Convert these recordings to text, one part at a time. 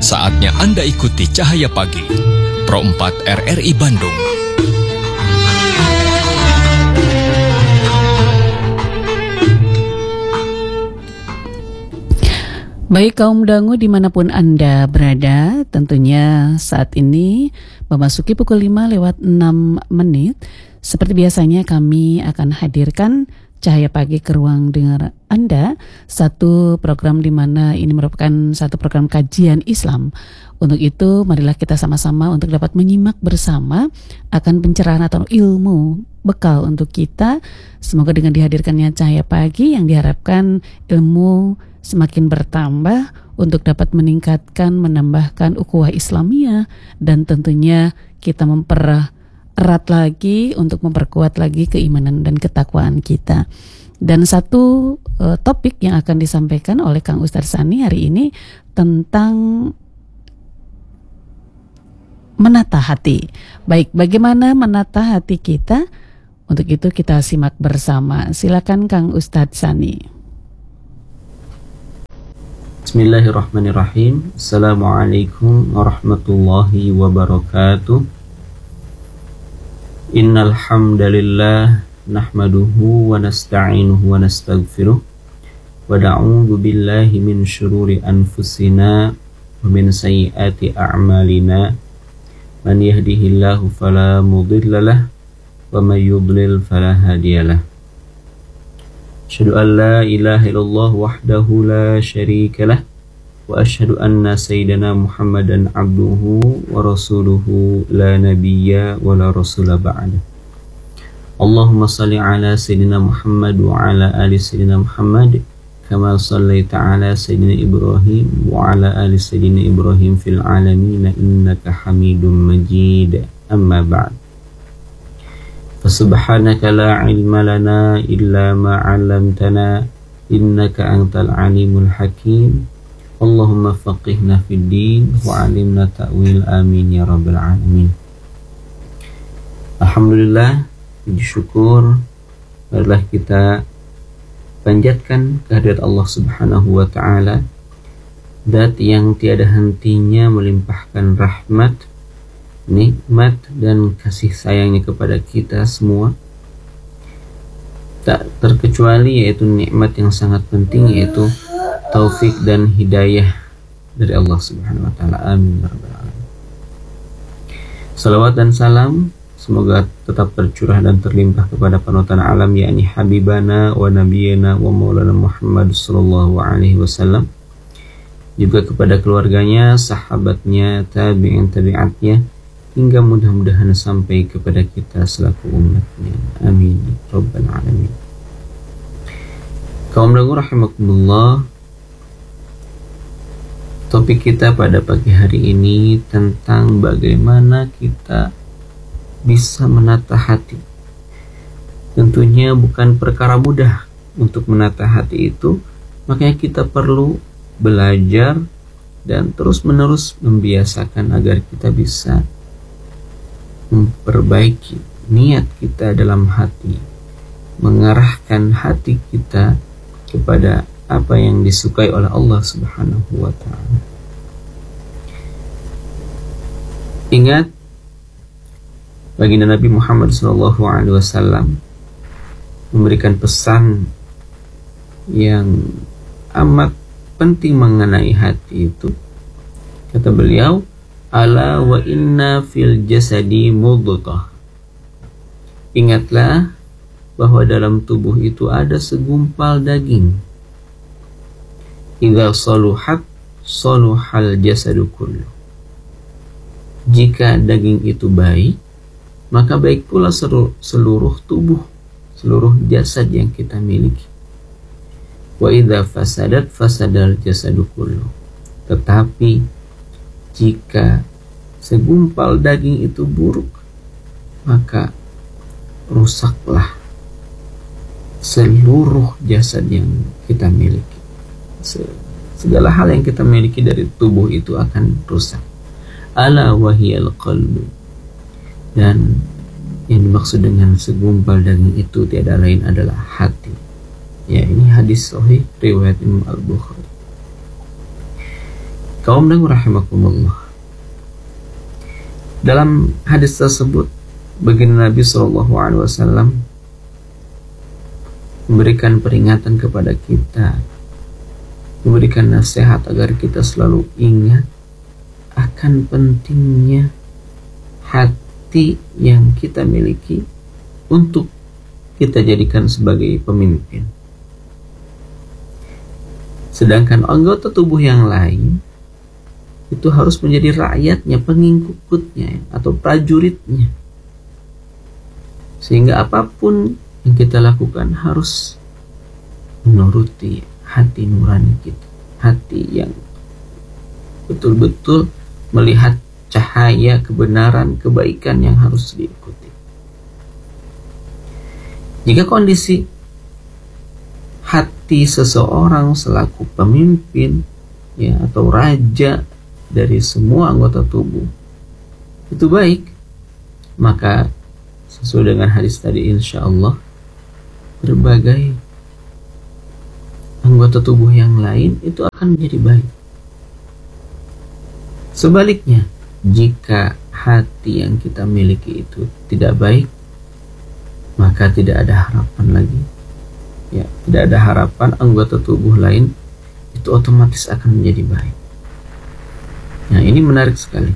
Saatnya Anda ikuti Cahaya Pagi, Pro 4 RRI Bandung. Baik kaum dangu dimanapun Anda berada, tentunya saat ini memasuki pukul 5:06. Seperti biasanya kami akan hadirkan Cahaya Pagi ke ruang dengar Anda, satu program di mana ini merupakan satu program kajian Islam. Untuk itu marilah kita sama-sama untuk dapat menyimak bersama akan pencerahan atau ilmu bekal untuk kita. Semoga dengan dihadirkannya Cahaya Pagi yang diharapkan ilmu semakin bertambah untuk dapat meningkatkan, menambahkan ukhuwah Islamiyah, dan tentunya kita mempererat lagi untuk memperkuat lagi keimanan dan ketakwaan kita. Dan satu topik yang akan disampaikan oleh Kang Ustadz Sani hari ini tentang menata hati. Baik, bagaimana menata hati kita? Untuk itu kita simak bersama. Silakan Kang Ustadz Sani. Bismillahirrahmanirrahim. Assalamualaikum warahmatullahi wabarakatuh. Innal hamdalillah nahmaduhu wa nasta'inuhu wa nastaghfiruh wa na'udzu billahi min syururi anfusina wa min sayyiati a'malina. Man yahdihillahu fala mudhillalah wa may yudlil fala hadiyalah. Asyhadu an la ilaha illallah wahdahu la syarika lah wa asyhadu anna sayyidana Muhammadan abduhu wa rasuluhu la nabiyya wa la rasula ba'da. Allahumma salli ala sayyidina Muhammad wa ala ali sayyidina Muhammad kama sallaita ala sayyidina Ibrahim wa ala ali sayyidina Ibrahim fil alamin innaka Hamidum Majid. Amma ba'd. Subhanaka la ilma lana illa ma 'allamtana innaka antal alimul hakim. Allahumma faqihna fid din wa 'allimna ta'wil, amin ya rabbal alamin. Alhamdulillah, puji syukur marilah kita panjatkan kehadirat Allah Subhanahu wa taala, zat yang tiada hentinya melimpahkan rahmat, nikmat dan kasih sayangnya kepada kita semua, tak terkecuali yaitu nikmat yang sangat penting, yaitu taufik dan hidayah dari Allah Subhanahu wa taala. Amin ya rabbal alamin. Salawat dan salam semoga tetap tercurah dan terlimpah kepada panutan alam, yakni habibana wa nabiyana wa maulana Muhammad sallallahu alaihi wasallam, juga kepada keluarganya, sahabatnya, tabi'in tabi'atnya, hingga mudah-mudahan sampai kepada kita selaku umatnya. Amin rabbal alamin. Kaum dangu rahimakumullah, topik kita pada pagi hari ini tentang bagaimana kita bisa menata hati. Tentunya bukan perkara mudah untuk menata hati itu, makanya kita perlu belajar dan terus-menerus membiasakan agar kita bisa memperbaiki niat kita dalam hati, mengarahkan hati kita kepada apa yang disukai oleh Allah Subhanahu wa taala. Ingat, baginda Nabi Muhammad sallallahu alaihi wasallam memberikan pesan yang amat penting mengenai hati itu. Kata beliau, ala wa inna fil jasadi mudghah. Ingatlah bahwa dalam tubuh itu ada segumpal daging. Idza saluhat saluhal jasadu kullu. Jika daging itu baik, maka baik pula seluruh tubuh, seluruh jasad yang kita miliki. Wa idza fasadat fasadal jasadu kullu. Tetapi jika segumpal daging itu buruk, maka rusaklah seluruh jasad yang kita miliki. Segala hal yang kita miliki dari tubuh itu akan rusak. Ala wahiyal qalbu. Dan yang dimaksud dengan segumpal daging itu tiada lain adalah hati. Ya, ini hadis sahih riwayat Imam Al-Bukhari. Kaum dan rahimakumullah. Dalam hadis tersebut, baginda Nabi SAW memberikan peringatan kepada kita, memberikan nasihat agar kita selalu ingat akan pentingnya hati yang kita miliki untuk kita jadikan sebagai pemimpin. Sedangkan anggota tubuh yang lain itu harus menjadi rakyatnya, pengikutnya atau prajuritnya. Sehingga apapun yang kita lakukan harus menuruti hati nurani kita, hati yang betul-betul melihat cahaya kebenaran, kebaikan yang harus diikuti. Jika kondisi hati seseorang selaku pemimpin ya atau raja dari semua anggota tubuh itu baik, maka sesuai dengan hadis tadi, insya Allah berbagai anggota tubuh yang lain itu akan menjadi baik. Sebaliknya, jika hati yang kita miliki itu tidak baik, maka tidak ada harapan lagi. Ya, tidak ada harapan anggota tubuh lain itu otomatis akan menjadi baik. Nah, ini menarik sekali.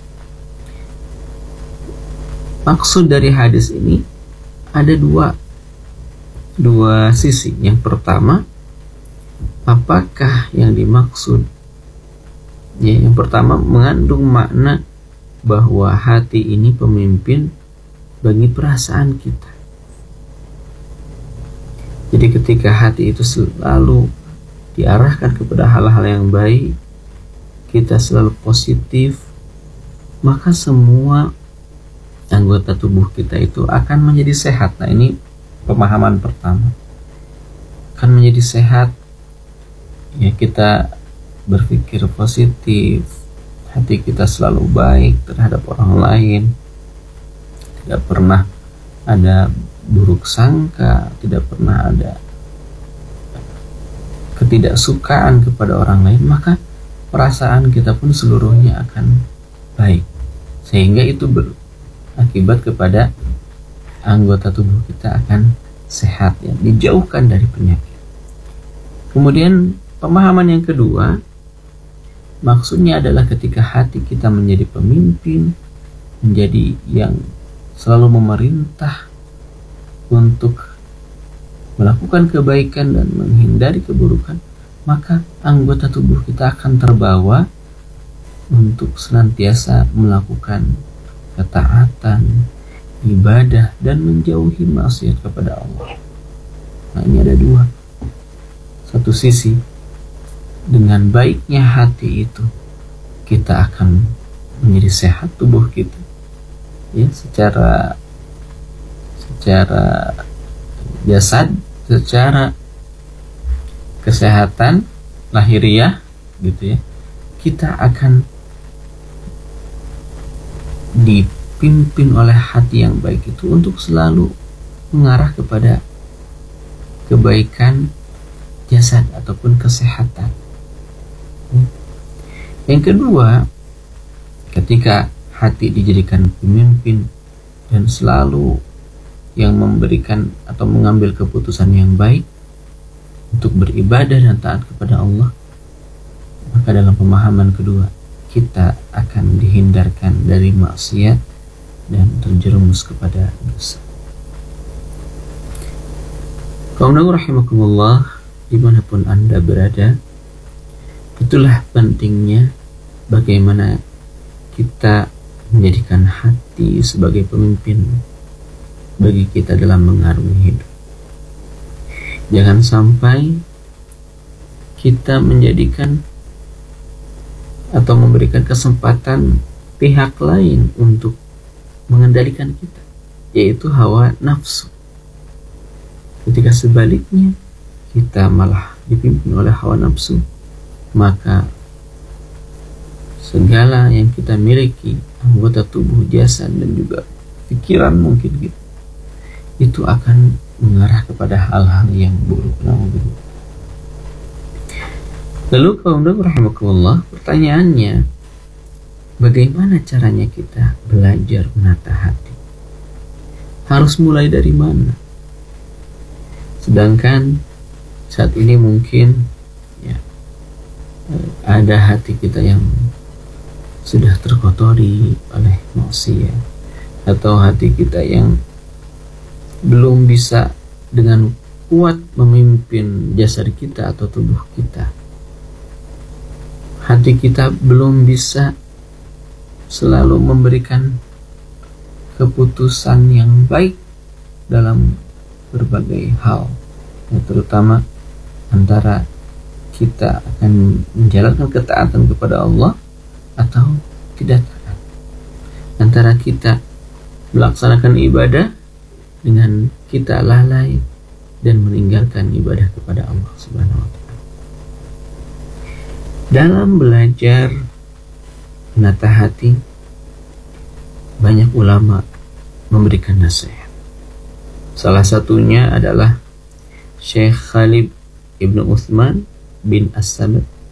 Maksud dari hadis ini ada dua sisi. Yang pertama, apakah yang dimaksud? Ya, yang pertama mengandung makna bahwa hati ini pemimpin bagi perasaan kita. Jadi ketika hati itu selalu diarahkan kepada hal-hal yang baik, kita selalu positif, maka semua anggota tubuh kita itu akan menjadi sehat. Nah, ini pemahaman pertama. Akan menjadi sehat. Ya, kita berpikir positif, hati kita selalu baik terhadap orang lain, tidak pernah ada buruk sangka, tidak pernah ada ketidaksukaan kepada orang lain, maka perasaan kita pun seluruhnya akan baik, sehingga itu berakibat kepada anggota tubuh kita akan sehat, ya, dijauhkan dari penyakit. Kemudian pemahaman yang kedua, maksudnya adalah ketika hati kita menjadi pemimpin, menjadi yang selalu memerintah untuk melakukan kebaikan dan menghindari keburukan, maka anggota tubuh kita akan terbawa untuk senantiasa melakukan ketaatan, ibadah, dan menjauhi maksiat kepada Allah. Nah, ini ada dua. Satu sisi, dengan baiknya hati itu, kita akan menjadi sehat tubuh kita, ya, secara jasad, secara kesehatan lahiriah, gitu ya, kita akan dipimpin oleh hati yang baik itu untuk selalu mengarah kepada kebaikan jasad ataupun kesehatan. Yang kedua, ketika hati dijadikan pemimpin dan selalu yang memberikan atau mengambil keputusan yang baik untuk beribadah dan taat kepada Allah, maka dalam pemahaman kedua, kita akan dihindarkan dari maksiat dan terjerumus kepada dosa. Kaum rahimakumullah, dimanapun Anda berada, itulah pentingnya bagaimana kita menjadikan hati sebagai pemimpin bagi kita dalam mengarungi hidup. Jangan sampai kita menjadikan atau memberikan kesempatan pihak lain untuk mengendalikan kita, yaitu hawa nafsu. Ketika sebaliknya kita malah dipimpin oleh hawa nafsu, maka segala yang kita miliki, anggota tubuh, jasad, dan juga pikiran mungkin gitu, itu akan mengarah kepada hal-hal yang buruk. Lalu kaum rahimakumullah, pertanyaannya, bagaimana caranya kita belajar menata hati? Harus mulai dari mana? Sedangkan saat ini mungkin ya, ada hati kita yang sudah terkotori oleh maksiat, atau hati kita yang belum bisa dengan kuat memimpin jasad kita atau tubuh kita. Hati kita belum bisa selalu memberikan keputusan yang baik dalam berbagai hal, ya, terutama antara kita akan menjalankan ketaatan kepada Allah atau tidak taat, antara kita melaksanakan ibadah dengan kita lalai dan meninggalkan ibadah kepada Allah Subhanahu wa Ta'ala. Dalam belajar menata hati, banyak ulama memberikan nasihat. Salah satunya adalah Syekh Khalid Ibn Uthman bin As-Samad